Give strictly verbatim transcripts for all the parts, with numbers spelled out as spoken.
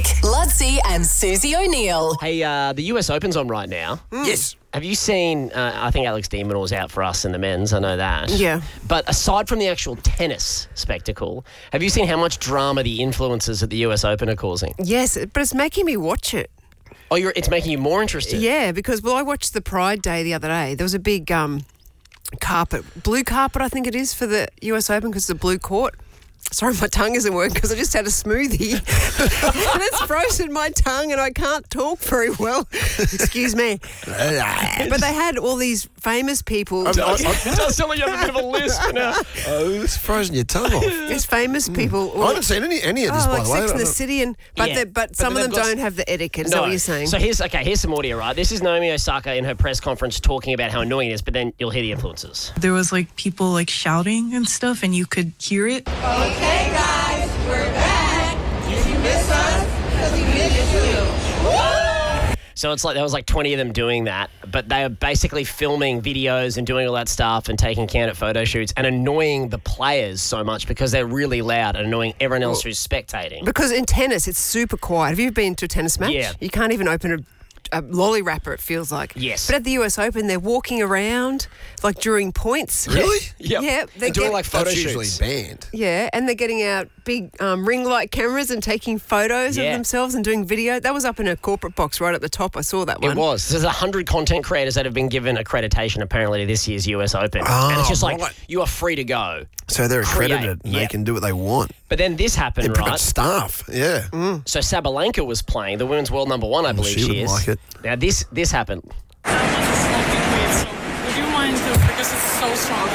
Lutzi and Susie O'Neill. Hey, uh, the U S Open's on right now. Yes. Have you seen, uh, I think Alex de Minaur was out for us in the men's, I know that. Yeah. But aside from the actual tennis spectacle, have you seen how much drama the influencers at the U S Open are causing? Yes, but it's making me watch it. Oh, you're, it's making you more interested? Yeah, because, well, I watched the Pride Day the other day. There was a big um, carpet, blue carpet, I think it is, for the U S Open because it's a blue court. Sorry, my tongue isn't working because I just had a smoothie and it's frozen my tongue and I can't talk very well. Excuse me. But they had all these famous people. It does sound like you have a bit of a lisp now. Oh, it's frozen your tongue off. There's famous people. I haven't seen any any of this, Oh, by like the way. Sex I and the don't- City, and but Yeah, the, but, but some of then them they've got don't have the etiquette. Is that what you're saying? So here's okay. Here's some audio, right? This is Naomi Osaka in her press conference talking about how annoying it is, but then you'll hear the influences. There was like people like shouting and stuff, and you could hear it. Okay, guys, we're back. Did you miss us? Because we missed you. So it's like there was like twenty of them doing that, but they are basically filming videos and doing all that stuff and taking candid photo shoots and annoying the players so much because they're really loud and annoying everyone else who's spectating. Because in tennis, it's super quiet. Have you been to a tennis match? Yeah. You can't even open a, a lolly wrapper, it feels like. Yes. But at the U S Open, they're walking around like during points. Really? Yep. Yeah, they They're doing get- like photo That's usually shoots. banned. Yeah, and they're getting out big um, ring light cameras and taking photos Yeah. of themselves and doing video. That was up in a corporate box right at the top. I saw that one. It was. There's one hundred content creators that have been given accreditation apparently to this year's U S Open. Oh, and it's just like, right. you are free to go. So they're Create, accredited and yeah. they can do what they want. But then this happened, They're pretty right? much staff. Yeah. So Sabalenka was playing, the women's world number one, I believe she she, wouldn't is. like it. Now this this happened. Would you mind because it's so strong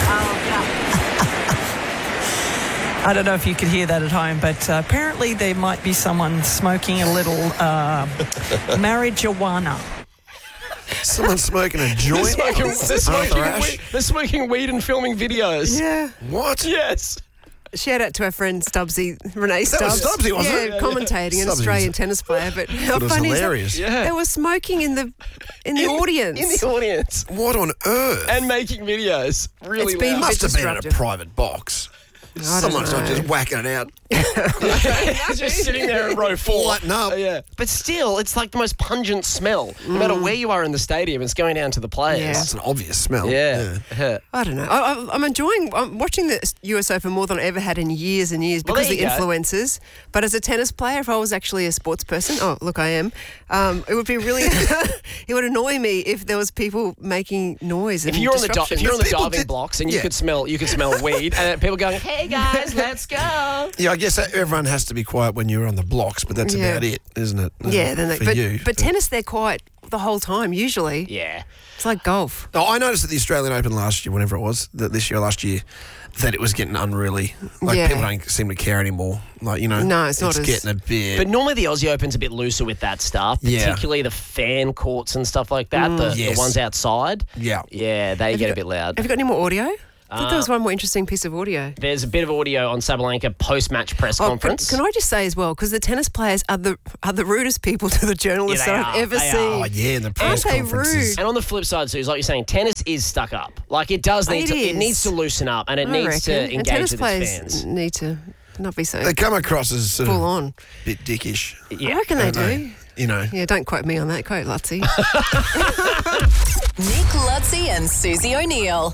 I don't know if you could hear that at home, but uh, apparently there might be someone smoking a little uh, marijuana. Someone smoking a joint. They're smoking, they're, smoking Arthur Ashe. weed, they're smoking weed and filming videos. Yeah. What? Yes. Shout out to our friend Stubbsy, Renee That was Stubbs. Stubbsy, wasn't yeah, it? commentating, an Stubbsy was- Australian tennis player. But how It was funny hilarious. is that? Yeah. They were smoking in the in the audience. In the audience. What on earth? And making videos. Really It's been loud. Must have been in a disruptive. private box. I don't Someone's not know. just whacking it out. just sitting there in row four. Lighten up. Yeah. But still, it's like the most pungent smell. No matter where you are in the stadium, it's going down to the players. Yeah. That's an obvious smell. Yeah. Yeah. I don't know. I, I, I'm enjoying I'm watching the U S Open more than I ever had in years and years Well, because there of the you go. influencers. But as a tennis player, if I was actually a sports person, oh, look, I am, um, it would be really, it would annoy me if there was people making noise and If you're on the di- if disruption. you're on the People diving did- blocks and you yeah. could smell you could smell weed and people going, "Hey guys, let's go." Yeah, I guess that everyone has to be quiet when you're on the blocks, but that's Yeah. about it, isn't it? Uh, Yeah, then they, for but, you. but tennis, they're quiet the whole time, usually. Yeah. It's like golf. No, I noticed at the Australian Open last year, whenever it was, that this year, last year, that it was getting unruly. Like, Yeah. people don't seem to care anymore. Like, you know, No, it's not as- getting a bit. But normally the Aussie Open's a bit looser with that stuff, Yeah. particularly the fan courts and stuff like that, the, Yes. the ones outside. yeah. Yeah, they Have get you a bit loud. Have you got any more audio? I thought Uh, there was one more interesting piece of audio. There's a bit of audio on Sabalenka post-match press Oh, conference. Can, can I just say as well, because the tennis players are the are the rudest people to the journalists Yeah, they that I've are. ever They seen. Oh, yeah, in the press they conferences. rude? And on the flip side, Suze, like you're saying, tennis is stuck up. Like it does need It to, it is. needs to loosen up and it I needs to reckon. and engage tennis with players its fans. need to not be so They come across as sort full of on. a bit dickish, Yeah. I reckon they don't do. you know. Yeah, don't quote me on that. Quote Lutzi. Nick Lutzi and Susie O'Neill.